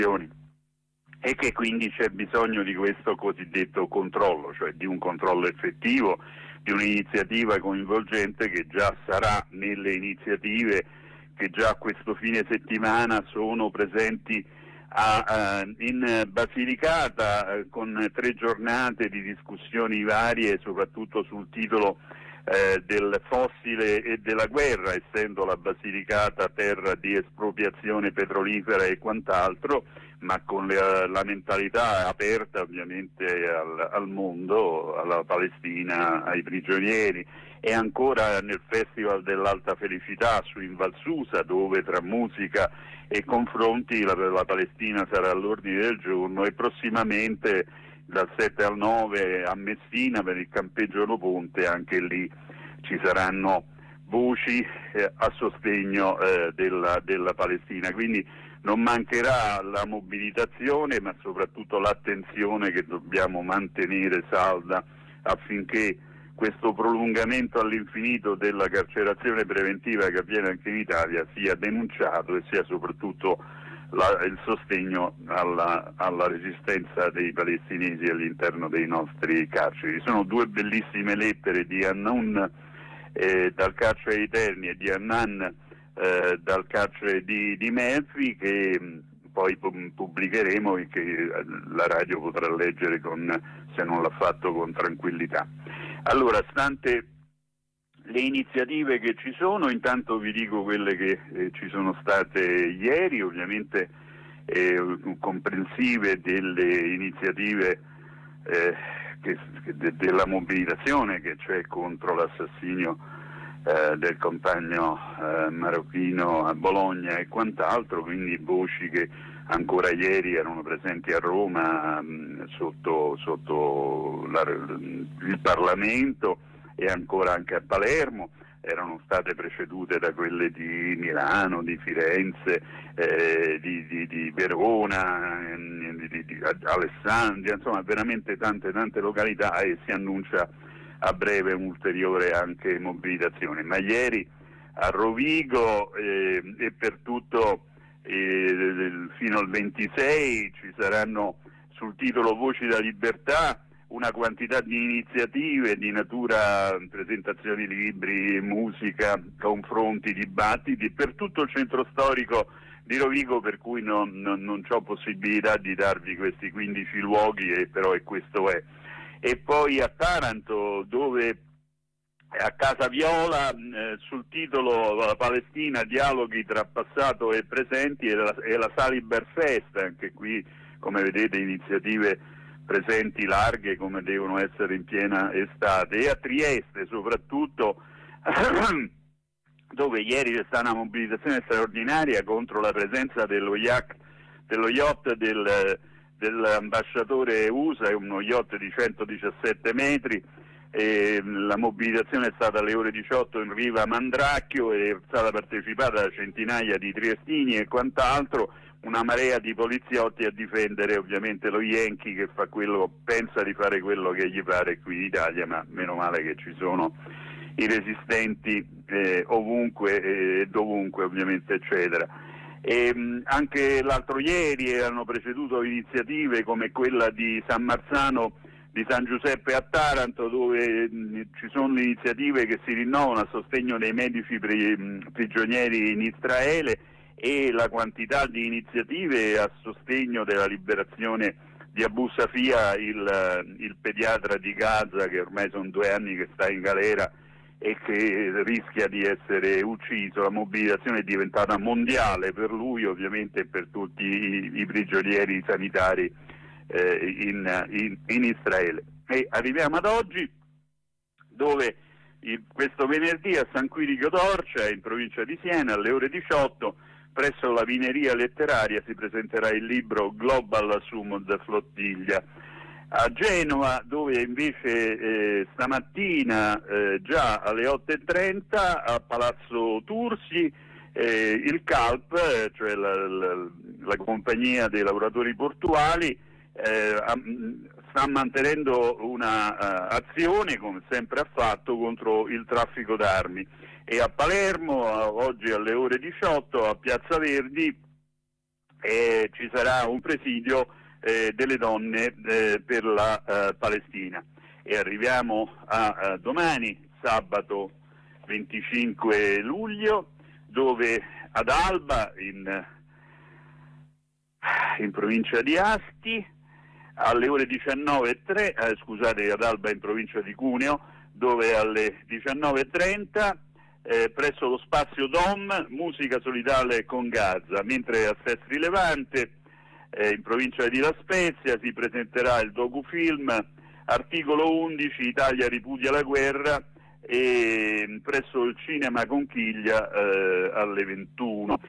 e che quindi c'è bisogno di questo cosiddetto controllo, cioè di un controllo effettivo, di un'iniziativa coinvolgente che già sarà nelle iniziative che già questo fine settimana sono presenti in Basilicata, con 3 giornate di discussioni varie, soprattutto sul titolo del fossile e della guerra, essendo la Basilicata terra di espropriazione petrolifera e quant'altro, ma con la mentalità aperta ovviamente al mondo, alla Palestina, ai prigionieri, e ancora nel Festival dell'Alta Felicità in Val Susa, dove tra musica e confronti la Palestina sarà all'ordine del giorno, e prossimamente dal 7 al 9 a Messina per il campeggio Lo Ponte, anche lì ci saranno voci a sostegno della Palestina. Quindi non mancherà la mobilitazione, ma soprattutto l'attenzione che dobbiamo mantenere salda affinché questo prolungamento all'infinito della carcerazione preventiva che avviene anche in Italia sia denunciato e sia soprattutto il sostegno alla resistenza dei palestinesi all'interno dei nostri carceri. Sono 2 bellissime lettere di Hannoun dal carcere di Terni e di Annan dal carcere di Melfi, che poi pubblicheremo e che la radio potrà leggere se non l'ha fatto, con tranquillità. Allora, stante le iniziative che ci sono, intanto vi dico quelle che ci sono state ieri, ovviamente comprensive delle iniziative della mobilitazione che c'è contro l'assassinio del compagno marocchino a Bologna e quant'altro, quindi voci che ancora ieri erano presenti a Roma sotto il Parlamento, e ancora anche a Palermo, erano state precedute da quelle di Milano, di Firenze, di Verona, di Alessandria, insomma veramente tante località, e si annuncia a breve un'ulteriore anche mobilitazione. Ma ieri a Rovigo e per tutto fino al 26 ci saranno, sul titolo Voci da Libertà, una quantità di iniziative di natura, presentazioni di libri, musica, confronti, dibattiti per tutto il centro storico di Rovigo, per cui non ho possibilità di darvi questi 15 luoghi, però questo è. E poi a Taranto, dove a Casa Viola, sul titolo La Palestina, dialoghi tra passato e presenti, e la Saliber Fest, anche qui come vedete iniziative presenti larghe come devono essere in piena estate. E a Trieste soprattutto dove ieri c'è stata una mobilitazione straordinaria contro la presenza dello yacht dell'ambasciatore USA, uno yacht di 117 metri. La mobilitazione è stata alle ore 18 in riva Mandracchio, e è stata partecipata da centinaia di triestini e quant'altro, una marea di poliziotti a difendere ovviamente lo Yankee, che pensa di fare quello che gli pare qui in Italia, ma meno male che ci sono i resistenti ovunque e dovunque ovviamente, eccetera. E anche l'altro ieri hanno preceduto iniziative come quella di San Marzano di San Giuseppe a Taranto, dove ci sono iniziative che si rinnovano a sostegno dei medici prigionieri in Israele, e la quantità di iniziative a sostegno della liberazione di Abu Safia, il pediatra di Gaza, che ormai sono 2 anni che sta in galera e che rischia di essere ucciso. La mobilitazione è diventata mondiale per lui, ovviamente, e per tutti i prigionieri sanitari in Israele. E arriviamo ad oggi, dove questo venerdì a San Quirico d'Orcia, in provincia di Siena, alle ore 18, presso la Vineria Letteraria, si presenterà il libro Global Sumud Flottiglia. A Genova, dove invece stamattina già alle 8:30 a Palazzo Tursi il CALP, cioè la compagnia dei lavoratori portuali, sta mantenendo una azione, come sempre ha fatto, contro il traffico d'armi. E a Palermo oggi alle ore 18 a Piazza Verdi ci sarà un presidio delle donne per la Palestina. E arriviamo a domani, sabato 25 luglio, dove ad Alba, in provincia di Asti, alle ore 19:30, scusate, ad Alba in provincia di Cuneo, dove alle 19:30 presso lo spazio Dom, musica solidale con Gaza, mentre a Sestri Levante, in provincia di La Spezia, si presenterà il docufilm Articolo 11, Italia ripudia la guerra, e presso il cinema Conchiglia alle 21.